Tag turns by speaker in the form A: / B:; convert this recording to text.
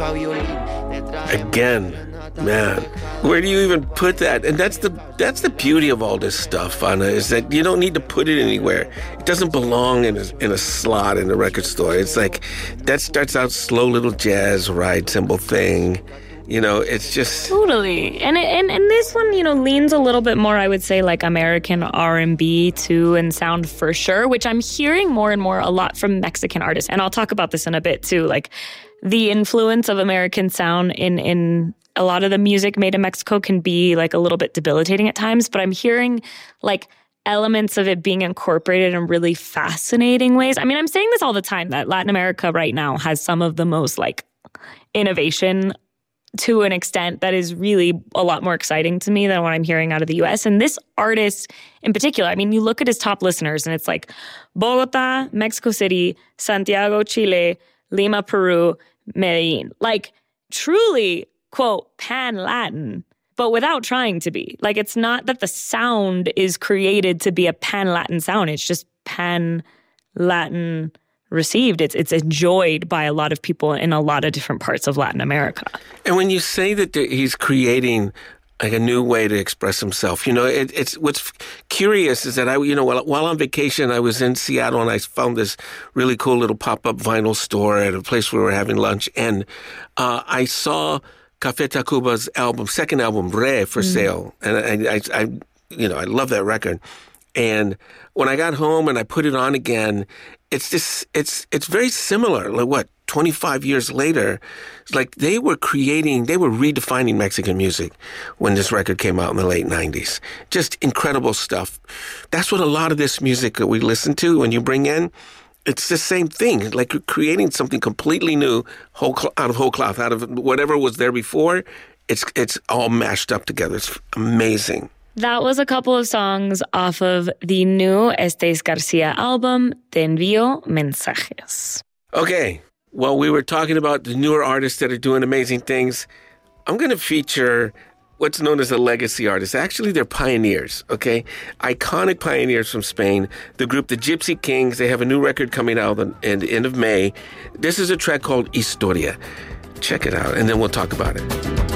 A: Again, man, where do you even put that? And that's the beauty of all this stuff, Ana, is that you don't need to put it anywhere. It doesn't belong in a slot in a record store. It's like, that starts out slow little jazz ride cymbal thing. You know, it's just...
B: Totally. And this one, you know, leans a little bit more, I would say, like American R&B too, and sound for sure, which I'm hearing more and more a lot from Mexican artists. And I'll talk about this in a bit too, like the influence of American sound in a lot of the music made in Mexico can be like a little bit debilitating at times, but I'm hearing like elements of it being incorporated in really fascinating ways. I mean, I'm saying this all the time, that Latin America right now has some of the most like innovation to an extent that is really a lot more exciting to me than what I'm hearing out of the US. And this artist in particular, I mean, you look at his top listeners and it's like Bogota, Mexico City, Santiago, Chile, Lima, Peru, Medellin. Like truly, quote, pan-Latin, but without trying to be. Like, it's not that the sound is created to be a pan-Latin sound. It's just pan-Latin received. It's enjoyed by a lot of people in a lot of different parts of Latin America.
A: And when you say that he's creating like a new way to express himself, you know, it's what's curious is that while on vacation, I was in Seattle and I found this really cool little pop-up vinyl store at a place where we were having lunch, and I saw Café Tacuba's second album, Re, for sale, and I love that record. And when I got home and I put it on again, it's very similar. Like 25 years later, it's like they were redefining Mexican music when this record came out in the late 90s. Just incredible stuff. That's what a lot of this music that we listen to when you bring in, it's the same thing. Like you're creating something completely new, out of whole cloth, out of whatever was there before. It's all mashed up together. It's amazing.
B: That was a couple of songs off of the new Estés Garcia album, Te Envío Mensajes.
A: Okay, well, we were talking about the newer artists that are doing amazing things. I'm going to feature what's known as a legacy artist. Actually, they're pioneers, okay? Iconic pioneers from Spain. The group The Gypsy Kings, they have a new record coming out at the end of May. This is a track called Historia. Check it out, and then we'll talk about it.